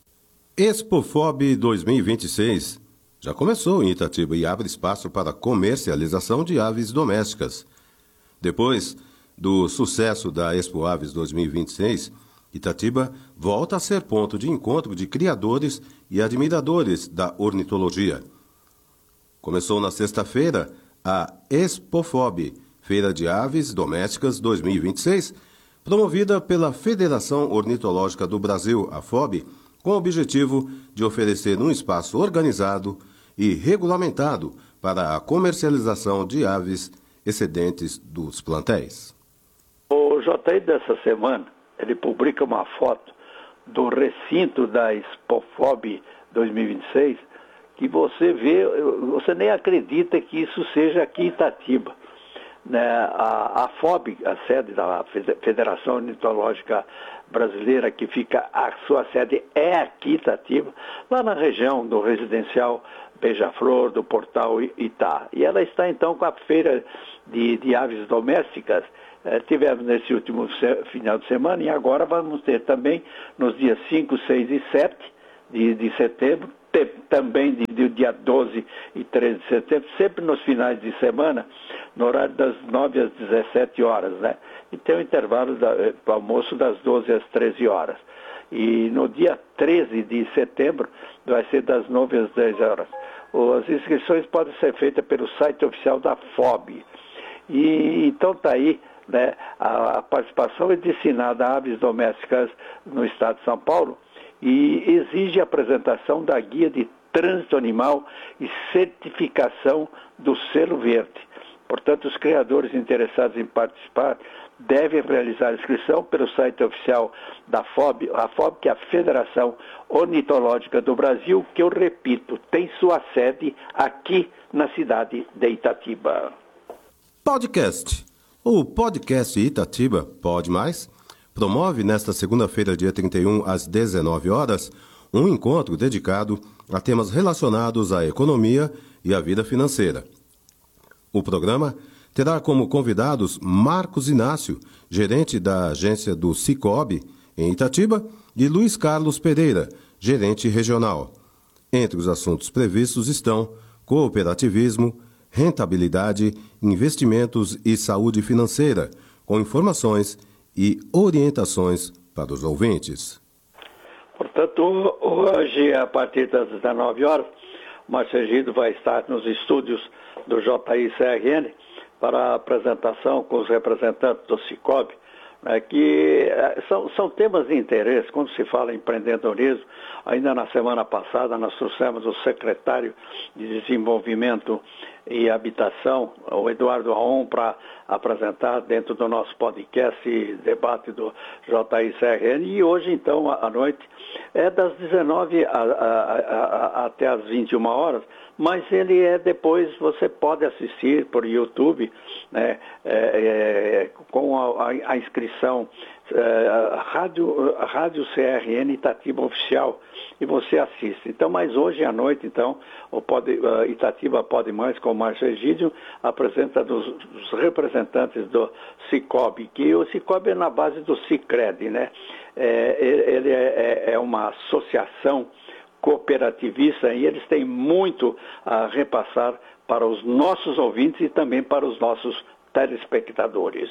Expofob 2026 já começou em Itatiba e abre espaço para comercialização de aves domésticas. Depois do sucesso da Expo Aves 2026, Itatiba volta a ser ponto de encontro de criadores e admiradores da ornitologia. Começou na sexta-feira a Expofob, Feira de Aves Domésticas 2026, promovida pela Federação Ornitológica do Brasil, a FOB, com o objetivo de oferecer um espaço organizado e regulamentado para a comercialização de aves excedentes dos plantéis. O JI dessa semana, ele publica uma foto do recinto da Expofob 2026, que você vê, você nem acredita que isso seja aqui em Itatiba. né, a FOB, a sede da Federação Ornitológica Brasileira, que fica, a sua sede é aqui em Itatiba, lá na região do residencial Beija-Flor, do Portal Itá. E ela está então com a feira de aves domésticas. Tivemos nesse último final de semana e agora vamos ter também nos dias 5, 6 e 7 de setembro, também do dia 12 e 13 de setembro, sempre nos finais de semana, no horário das 9 às 17 horas, né? E tem o intervalo do almoço das 12 às 13 horas. E no dia 13 de setembro vai ser das 9 às 10 horas. As inscrições podem ser feitas pelo site oficial da FOB. E então está aí, né, a participação é destinada a aves domésticas no estado de São Paulo e exige a apresentação da guia de trânsito animal e certificação do selo verde. Portanto, os criadores interessados em participar devem realizar a inscrição pelo site oficial da FOB, a FOB, que é a Federação Ornitológica do Brasil, que eu repito, tem sua sede aqui na cidade de Itatiba. Podcast. O podcast Itatiba Pode Mais promove nesta segunda-feira, dia 31, às 19 horas, um encontro dedicado a temas relacionados à economia e à vida financeira. O programa terá como convidados Marcos Inácio, gerente da agência do Cicobi, em Itatiba, e Luiz Carlos Pereira, gerente regional. Entre os assuntos previstos estão cooperativismo, rentabilidade, investimentos e saúde financeira, com informações e orientações para os ouvintes. Portanto, hoje, a partir das 19 horas, o Márcio Egidio vai estar nos estúdios do JI-CRN para a apresentação com os representantes do Cicobi, né, que são temas de interesse. Quando se fala em empreendedorismo, ainda na semana passada nós trouxemos o secretário de Desenvolvimento e Habitação, o Eduardo Aon, para apresentar dentro do nosso podcast e debate do JI-CRN. E hoje, então, à noite, é das 19 até as 21 horas, mas ele depois você pode assistir por YouTube, né, com a inscrição Rádio CRN Itatiba Oficial, e você assiste. Então, mas hoje à noite, então, o Itatiba Pode Mais, com o Márcio Egidio, apresenta os representantes do Cicobi, que o Cicobi é na base do Sicredi, né? Ele é uma associação cooperativista e eles têm muito a repassar para os nossos ouvintes e também para os nossos telespectadores.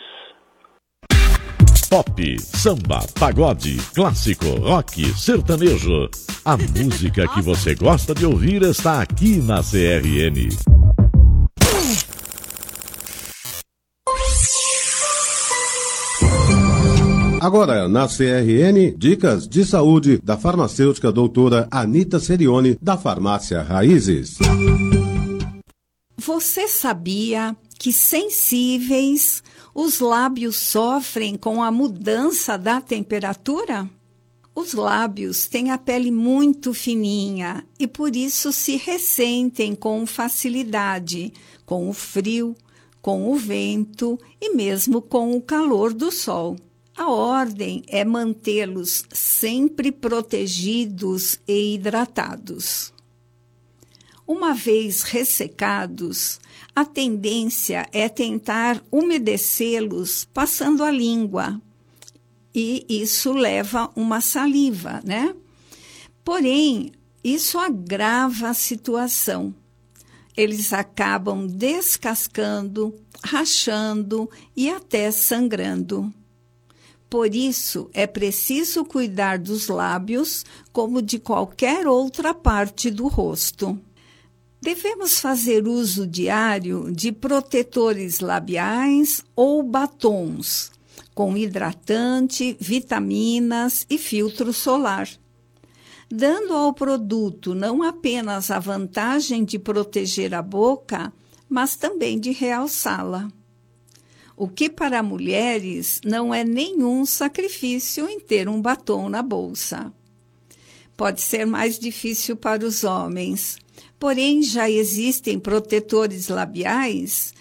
Pop, samba, pagode, clássico, rock, sertanejo. A música que você gosta de ouvir está aqui na CRN. Agora, na CRN, dicas de saúde da farmacêutica doutora Anita Serioni, da Farmácia Raízes. Você sabia que sensíveis os lábios sofrem com a mudança da temperatura? Os lábios têm a pele muito fininha e por isso se ressentem com facilidade, com o frio, com o vento e mesmo com o calor do sol. A ordem é mantê-los sempre protegidos e hidratados. Uma vez ressecados, a tendência é tentar umedecê-los passando a língua. E isso leva uma saliva, né? Porém, isso agrava a situação. Eles acabam descascando, rachando e até sangrando. Por isso, é preciso cuidar dos lábios como de qualquer outra parte do rosto. Devemos fazer uso diário de protetores labiais ou batons, com hidratante, vitaminas e filtro solar, dando ao produto não apenas a vantagem de proteger a boca, mas também de realçá-la. O que para mulheres não é nenhum sacrifício em ter um batom na bolsa. Pode ser mais difícil para os homens, porém já existem protetores labiais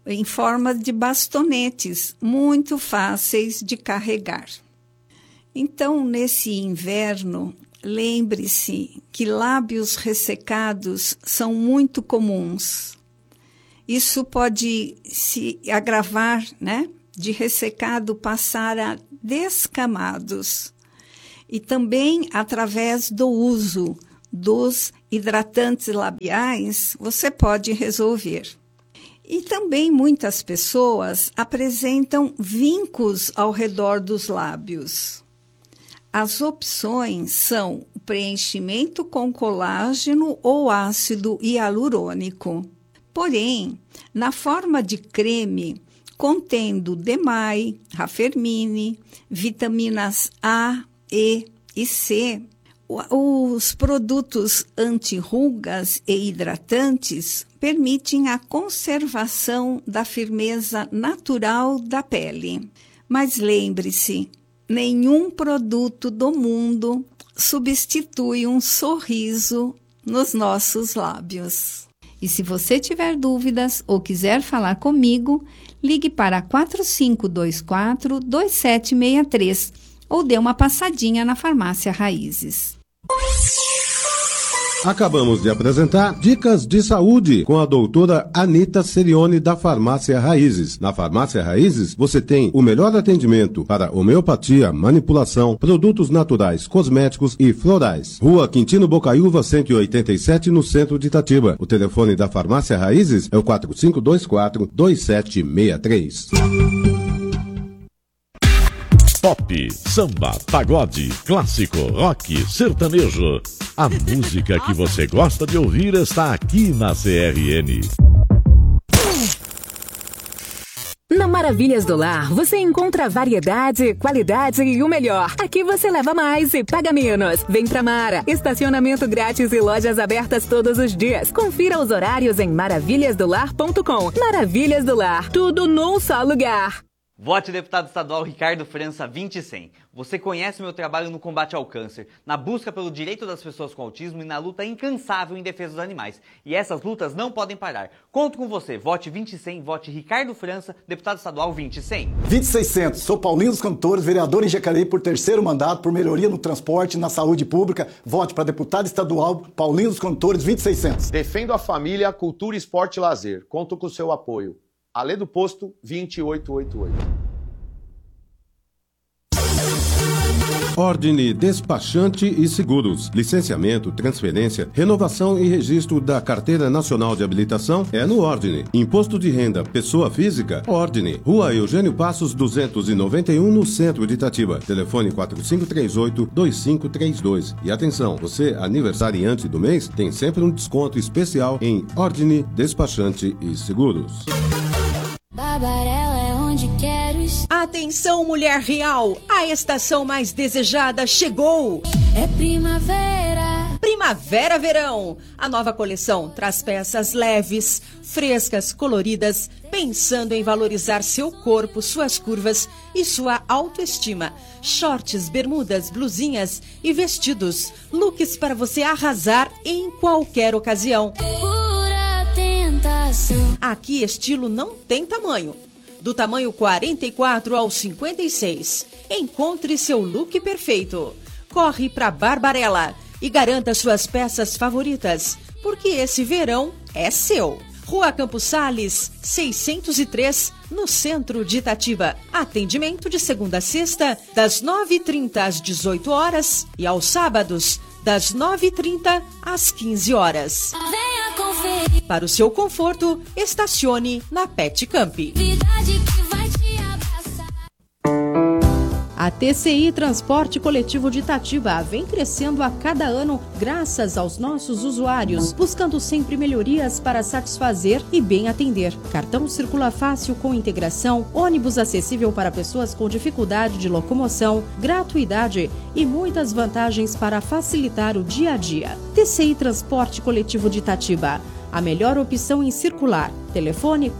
em forma de bastonetes, muito fáceis de carregar. Então, nesse inverno, lembre-se que lábios ressecados são muito comuns. Isso pode se agravar, né? De ressecado passar a descamados. E também, através do uso dos hidratantes labiais, você pode resolver. E também muitas pessoas apresentam vincos ao redor dos lábios. As opções são o preenchimento com colágeno ou ácido hialurônico. Porém, na forma de creme, contendo DMAI, Raffermine, vitaminas A, E e C, os produtos anti-rugas e hidratantes permitem a conservação da firmeza natural da pele. Mas lembre-se, nenhum produto do mundo substitui um sorriso nos nossos lábios. E se você tiver dúvidas ou quiser falar comigo, ligue para 4524-2763 ou dê uma passadinha na Farmácia Raízes. Acabamos de apresentar Dicas de Saúde com a doutora Anita Serione da Farmácia Raízes. Na Farmácia Raízes, você tem o melhor atendimento para homeopatia, manipulação, produtos naturais, cosméticos e florais. Rua Quintino Bocaiúva, 187, no centro de Itatiba. O telefone da Farmácia Raízes é o 4524-2763. Pop, samba, pagode, clássico, rock, sertanejo. A música que você gosta de ouvir está aqui na CRN. Na Maravilhas do Lar, você encontra variedade, qualidade e o melhor. Aqui você leva mais e paga menos. Vem pra Mara. Estacionamento grátis e lojas abertas todos os dias. Confira os horários em maravilhasdolar.com. Maravilhas do Lar. Tudo num só lugar. Vote deputado estadual Ricardo França 2010. Você conhece meu trabalho no combate ao câncer, na busca pelo direito das pessoas com autismo e na luta incansável em defesa dos animais. E essas lutas não podem parar. Conto com você. Vote 2010, vote Ricardo França, deputado estadual 2010. 2600. Sou Paulinho dos Cantores, vereador em Jacareí por terceiro mandato, por melhoria no transporte e na saúde pública. Vote para deputado estadual Paulinho dos Cantores 2600. Defendo a família, cultura, esporte e lazer. Conto com o seu apoio. Alê do Posto 2888. Ordine Despachante e Seguros. Licenciamento, transferência, renovação e registro da Carteira Nacional de Habilitação é no Ordine. Imposto de renda, pessoa física, Ordine. Rua Eugênio Passos 291, no centro de Itatiba. Telefone 4538-2532. E atenção, você aniversariante do mês tem sempre um desconto especial em Ordine Despachante e Seguros. Barbarella é onde quero estar. Atenção, mulher real! A estação mais desejada chegou! É primavera! Primavera-verão! A nova coleção traz peças leves, frescas, coloridas, pensando em valorizar seu corpo, suas curvas e sua autoestima. Shorts, bermudas, blusinhas e vestidos. Looks para você arrasar em qualquer ocasião. Aqui estilo não tem tamanho. Do tamanho 44 ao 56. Encontre seu look perfeito. Corre para Barbarella e garanta suas peças favoritas, porque esse verão é seu. Rua Campos Sales, 603, no centro de Itatiba. Atendimento de segunda a sexta, das 9h30 às 18 horas e aos sábados, das 9h30 às 15 horas. Venha conferir. Para o seu conforto, estacione na Pet Camp. A TCI Transporte Coletivo de Itatiba vem crescendo a cada ano graças aos nossos usuários, buscando sempre melhorias para satisfazer e bem atender. Cartão circula fácil com integração, ônibus acessível para pessoas com dificuldade de locomoção, gratuidade e muitas vantagens para facilitar o dia a dia. TCI Transporte Coletivo de Itatiba, a melhor opção em circular. Telefone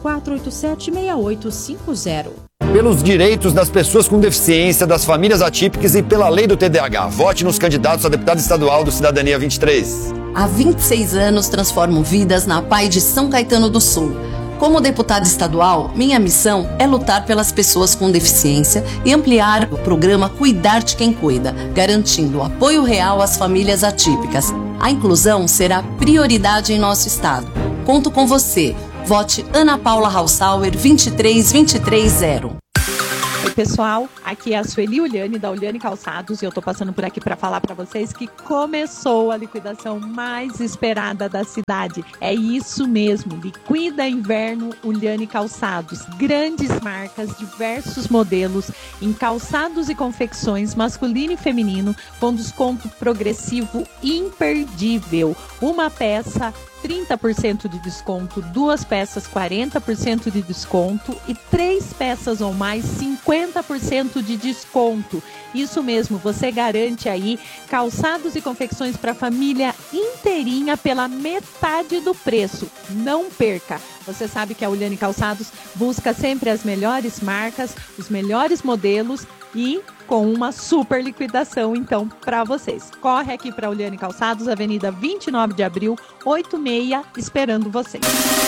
4487-6850. Pelos direitos das pessoas com deficiência, das famílias atípicas e pela lei do TDAH. Vote nos candidatos a deputado estadual do Cidadania 23. Há 26 anos transformo vidas na PAI de São Caetano do Sul. Como deputada estadual, minha missão é lutar pelas pessoas com deficiência e ampliar o programa Cuidar de Quem Cuida, garantindo apoio real às famílias atípicas. A inclusão será prioridade em nosso estado. Conto com você. Vote Ana Paula Hausauer 23230. Oi pessoal, aqui é a Sueli Uliane da Uliane Calçados e eu tô passando por aqui para falar para vocês que começou a liquidação mais esperada da cidade. É isso mesmo, Liquida Inverno Uliane Calçados. Grandes marcas, diversos modelos em calçados e confecções masculino e feminino com desconto progressivo imperdível. Uma peça 30% de desconto, 2 peças 40% de desconto e 3 peças ou mais 50% de desconto. Isso mesmo, você garante aí calçados e confecções para a família inteirinha pela metade do preço. Não perca! Você sabe que a Uliane Calçados busca sempre as melhores marcas, os melhores modelos e com uma super liquidação, então, para vocês. Corre aqui para a Uliane Calçados, Avenida 29 de Abril, 86, esperando vocês.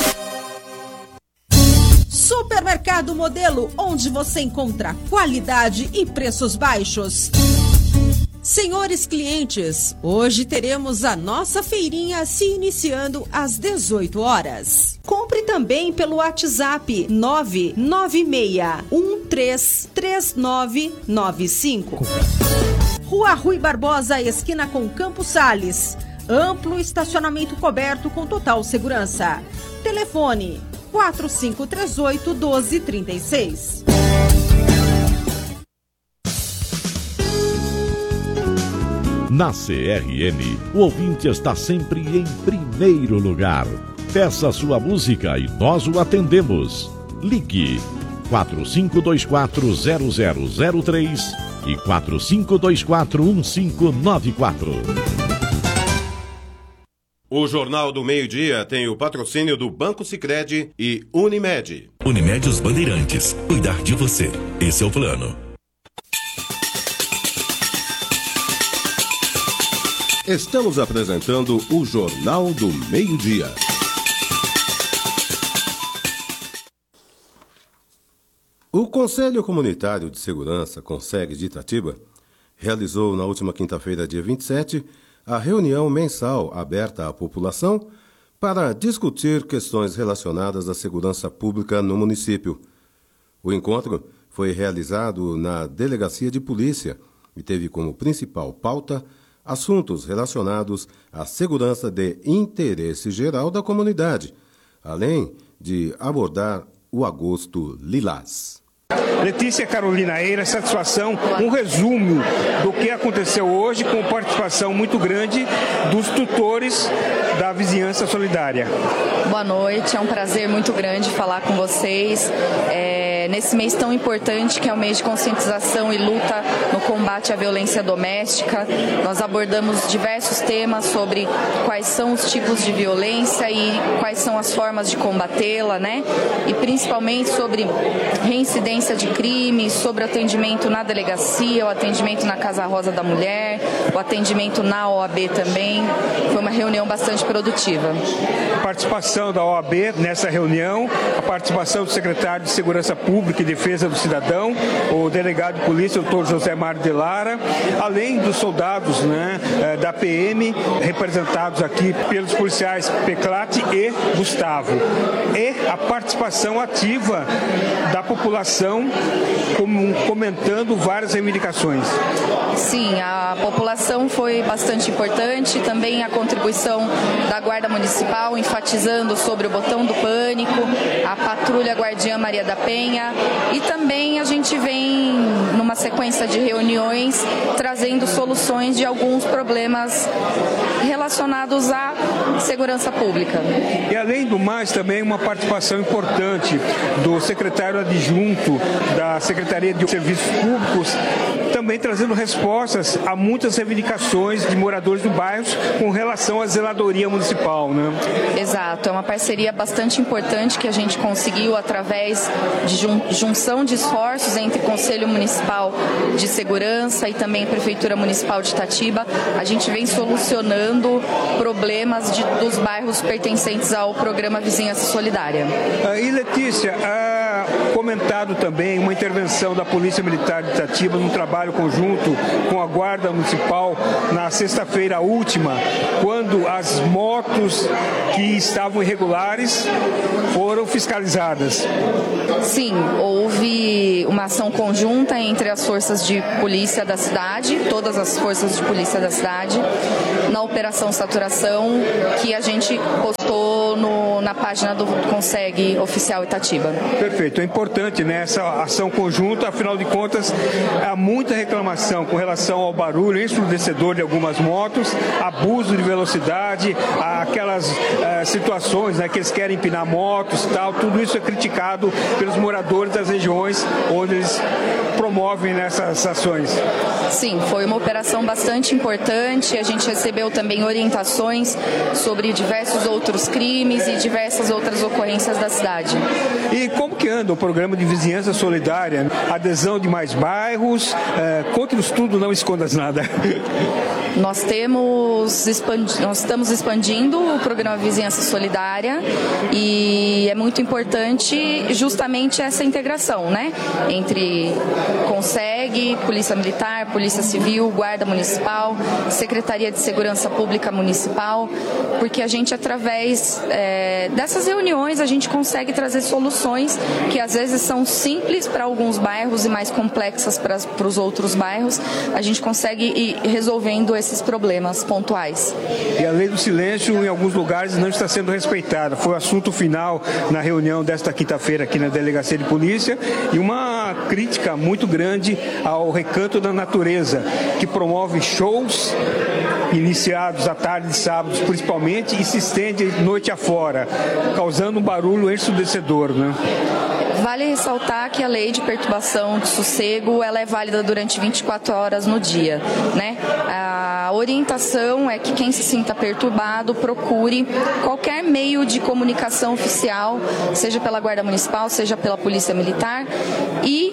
Supermercado Modelo, onde você encontra qualidade e preços baixos. Senhores clientes, hoje teremos a nossa feirinha se iniciando às 18 horas. Compre também pelo WhatsApp 996133995. Rua Rui Barbosa, esquina com Campos Sales. Amplo estacionamento coberto com total segurança. Telefone 4538-1236. Na CRN, o ouvinte está sempre em primeiro lugar. Peça sua música e nós o atendemos. Ligue 4524-0003 e 4524-1594. O Jornal do Meio-Dia tem o patrocínio do Banco Sicredi e Unimed. Unimed Os Bandeirantes. Cuidar de você. Esse é o plano. Estamos apresentando o Jornal do Meio-Dia. O Conselho Comunitário de Segurança, CONSEG de Itatiba, realizou na última quinta-feira, dia 27, a reunião mensal aberta à população para discutir questões relacionadas à segurança pública no município. O encontro foi realizado na Delegacia de Polícia e teve como principal pauta assuntos relacionados à segurança de interesse geral da comunidade, além de abordar o Agosto Lilás. Letícia Carolina Eira, satisfação, um resumo do que aconteceu hoje com participação muito grande dos tutores da Vizinhança Solidária. Boa noite, é um prazer muito grande falar com vocês. Nesse mês tão importante que é o mês de conscientização e luta no combate à violência doméstica, nós abordamos diversos temas sobre quais são os tipos de violência e quais são as formas de combatê-la, né? E principalmente sobre reincidência de crimes, sobre atendimento na delegacia, o atendimento na Casa Rosa da Mulher, o atendimento na OAB também. Foi uma reunião bastante produtiva. A participação da OAB nessa reunião, a participação do secretário de Segurança Pública e Defesa do Cidadão, o delegado de polícia, o doutor José Mário de Lara, além dos soldados, né, da PM, representados aqui pelos policiais Peclati e Gustavo. E a participação ativa da população comentando várias reivindicações. Sim, a população foi bastante importante, também a contribuição da Guarda Municipal, enfatizando sobre o botão do pânico, a Patrulha Guardiã Maria da Penha, e também a gente vem numa sequência de reuniões trazendo soluções de alguns problemas relacionados à segurança pública. E além do mais, também uma participação importante do secretário adjunto da Secretaria de Serviços Públicos, também trazendo respostas a muitas reivindicações de moradores do bairro com relação à zeladoria municipal, né? Exato, é uma parceria bastante importante que a gente conseguiu através de juntar junção de esforços entre Conselho Municipal de Segurança e também Prefeitura Municipal de Itatiba, a gente vem solucionando problemas dos bairros pertencentes ao programa Vizinhança Solidária. E Letícia, comentado também uma intervenção da Polícia Militar de Itatiba num trabalho conjunto com a Guarda Municipal na sexta-feira última, quando as motos que estavam irregulares foram fiscalizadas. Sim, houve uma ação conjunta entre as forças de polícia da cidade, todas as forças de polícia da cidade, na Operação Saturação, que a gente postou na página do Conseg Oficial Itatiba. Perfeito, é importante, né, essa ação conjunta, afinal de contas, há muita reclamação com relação ao barulho ensurdecedor de algumas motos, abuso de velocidade, aquelas situações, né, que eles querem empinar motos e tal, tudo isso é criticado pelos moradores das regiões onde eles promovem nessas ações. Sim, foi uma operação bastante importante, a gente recebeu também orientações sobre diversos outros crimes e diversas outras ocorrências da cidade. E como que anda o programa de vizinhança solidária? Adesão de mais bairros? Conte-nos tudo, não escondas nada. Nós estamos expandindo o programa Vizinhança Solidária e é muito importante justamente essa integração, né? Entre Conseg, Polícia Militar, Polícia Civil, Guarda Municipal, Secretaria de Segurança Pública Municipal, porque a gente, através dessas reuniões, a gente consegue trazer soluções que às vezes são simples para alguns bairros e mais complexas para os outros bairros. A gente consegue ir resolvendo esses problemas pontuais. E a lei do silêncio em alguns lugares não está sendo respeitada. Foi o assunto final na reunião desta quinta-feira aqui na Delegacia de Polícia e uma crítica muito grande ao Recanto da Natureza, que promove shows iniciados à tarde de sábados principalmente e se estende noite afora, causando um barulho ensurdecedor, né? Vale ressaltar que a lei de perturbação de sossego ela é válida durante 24 horas no dia, né? A orientação é que quem se sinta perturbado procure qualquer meio de comunicação oficial, seja pela Guarda Municipal, seja pela Polícia Militar, e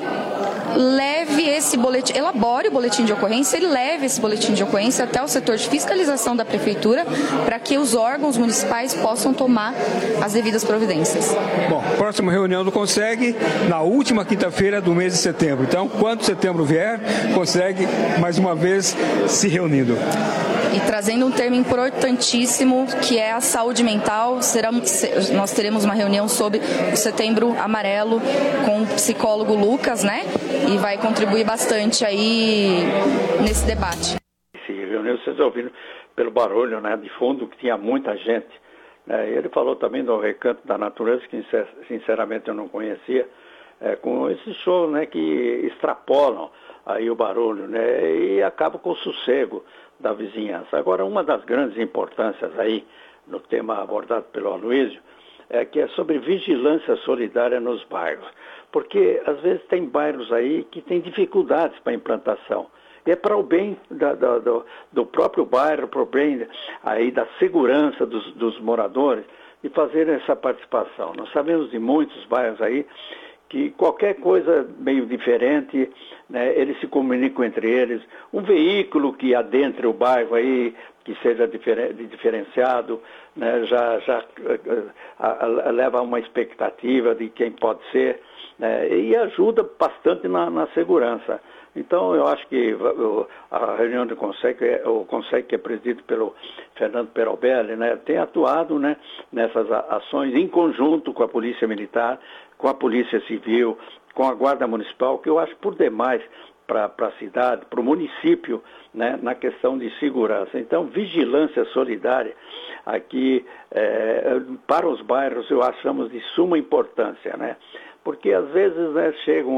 leve esse boletim, elabore o boletim de ocorrência e leve esse boletim de ocorrência até o setor de fiscalização da Prefeitura para que os órgãos municipais possam tomar as devidas providências. Bom, próxima reunião do Conseg na última quinta-feira do mês de setembro. Então, quando setembro vier, Conseg mais uma vez se reunindo. E trazendo um termo importantíssimo, que é a saúde mental, nós teremos uma reunião sobre o Setembro Amarelo com o psicólogo Lucas, né? E vai contribuir bastante aí nesse debate. Se reuniu, vocês ouviram pelo barulho, né, de fundo, que tinha muita gente. Né? Ele falou também do Recanto da Natureza, que sinceramente eu não conhecia, com esses shows, né, que extrapolam aí o barulho, né, e acabam com o sossego da vizinhança. Agora, uma das grandes importâncias aí no tema abordado pelo Aloysio que é sobre vigilância solidária nos bairros, porque às vezes tem bairros aí que têm dificuldades para a implantação. E é para o bem do próprio bairro, para o bem aí da segurança dos moradores, de fazer essa participação. Nós sabemos de muitos bairros aí que qualquer coisa meio diferente, né, eles se comunicam entre eles. Um veículo que adentre o bairro aí, que seja diferenciado, né, já leva a uma expectativa de quem pode ser, né, e ajuda bastante na segurança. Então, eu acho que a reunião do Conseg, o Conseg que é presidido pelo Fernando Perobelli, né, tem atuado, né, nessas ações em conjunto com a Polícia Militar, com a Polícia Civil, com a Guarda Municipal, que eu acho por demais para a cidade, para o município, né, na questão de segurança. Então, vigilância solidária aqui para os bairros, eu achamos de suma importância, né? Porque às vezes, né,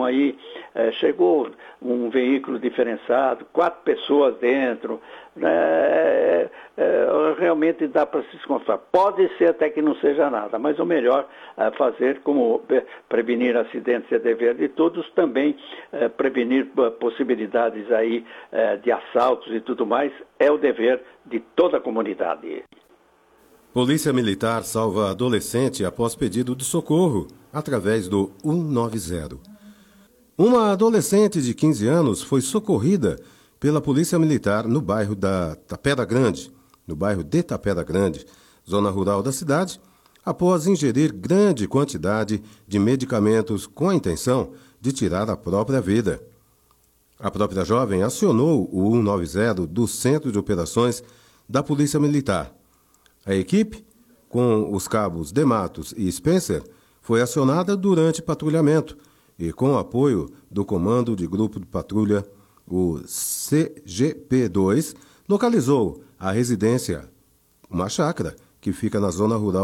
chegou um veículo diferenciado, 4 pessoas dentro, né, realmente dá para se desconfiar. Pode ser até que não seja nada, mas o melhor é fazer, como prevenir acidentes é dever de todos, também prevenir possibilidades aí de assaltos e tudo mais, é o dever de toda a comunidade. Polícia Militar salva adolescente após pedido de socorro. através do 190. Uma adolescente de 15 anos foi socorrida pela Polícia Militar no bairro de Tapera Grande, zona rural da cidade, após ingerir grande quantidade de medicamentos com a intenção de tirar a própria vida. A própria jovem acionou o 190 do Centro de Operações da Polícia Militar. A equipe, com os cabos de Matos e Spencer, foi acionada durante patrulhamento e com o apoio do Comando de Grupo de Patrulha, o CGP-2, localizou a residência, uma chácara, que fica na zona rural